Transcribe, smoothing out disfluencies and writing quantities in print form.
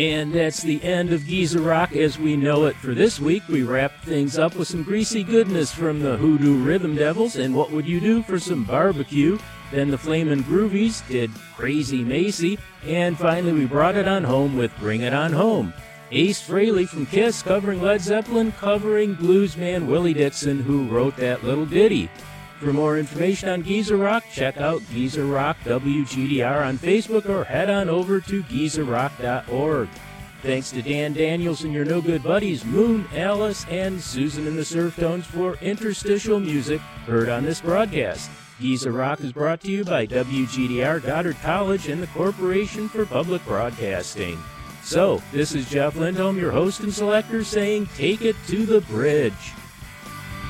And that's the end of Geezer Rock as we know it for this week. We wrapped things up with some greasy goodness from the Hoodoo Rhythm Devils and What Would You Do for Some Barbecue. Then the Flamin' Groovies did Crazy Macy. And finally we brought it on home with Bring It On Home. Ace Frehley from Kiss covering Led Zeppelin, covering bluesman Willie Dixon, who wrote that little ditty. For more information on Geezer Rock, check out Geezer Rock WGDR on Facebook or head on over to geezerrock.org. Thanks to Dan Daniels and your no-good buddies Moon, Alice, and Susan and the Surftones for interstitial music heard on this broadcast. Geezer Rock is brought to you by WGDR Goddard College and the Corporation for Public Broadcasting. So, this is Jeff Lindholm, your host and selector, saying take it to the bridge.